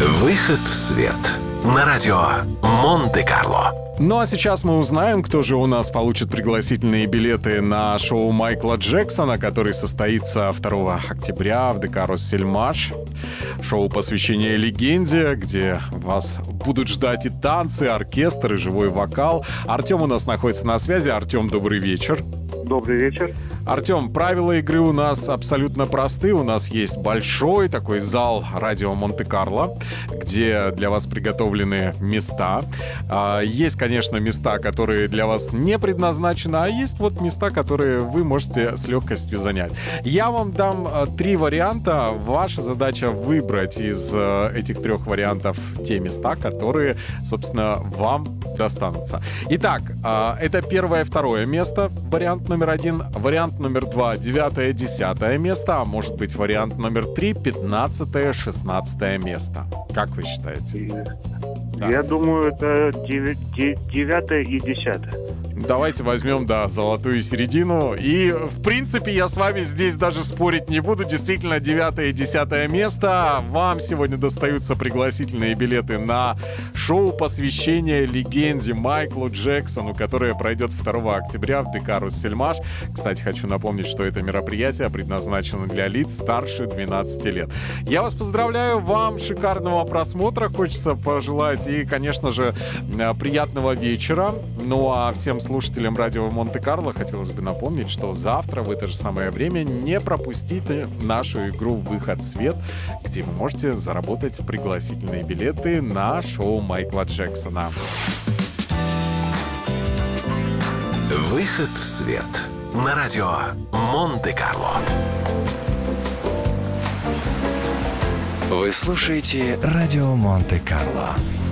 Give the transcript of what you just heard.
Выход в свет на радио Монте-Карло. Ну а сейчас мы узнаем, кто же у нас получит пригласительные билеты на шоу Майкла Джексона, который состоится 2 октября в ДК «Россельмаш». Шоу посвящения легенде, где вас будут ждать и танцы, оркестр, и живой вокал. Артем у нас находится на связи. Артем, добрый вечер. Добрый вечер. Артем, правила игры у нас абсолютно просты. У нас есть большой такой зал радио Монте-Карло, где для вас приготовлены места. Есть, конечно, места, которые для вас не предназначены, а есть вот места, которые вы можете с легкостью занять. Я вам дам 3 варианта. Ваша задача выбрать из этих 3 вариантов те места, которые, собственно, вам достанутся. Итак, это 1-е, 2-е место, вариант номер 1. Вариант номер 2, 9-е, 10-е место, а может быть вариант номер 3, 15-е, 16-е место. Как вы считаете? Да. Я думаю, это 9-е и 10-е. Давайте возьмем, золотую середину. И, в принципе, я с вами здесь даже спорить не буду. Действительно, 9-е и 10-е место. Вам сегодня достаются пригласительные билеты на шоу посвящения легенде Майклу Джексону, которое пройдет 2 октября в ДК «Россельмаш». Кстати, хочу напомнить, что это мероприятие предназначено для лиц старше 12 лет. Я вас поздравляю, вам шикарного просмотра хочется пожелать и, конечно же, приятного вечера. Ну а всем слушателям радио Монте-Карло хотелось бы напомнить, что завтра в это же самое время не пропустите нашу игру «Выход в свет», где вы можете заработать пригласительные билеты на шоу Майкла Джексона. Выход в свет на радио Монте-Карло. Вы слушаете радио Монте-Карло.